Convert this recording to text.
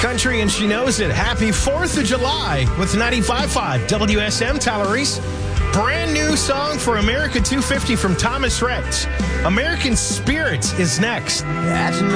country, and she knows it. Happy 4th of July with 95.5 WSM Tyler Reese. Brand new song for America 250 from Thomas Rhett. American Spirit is next.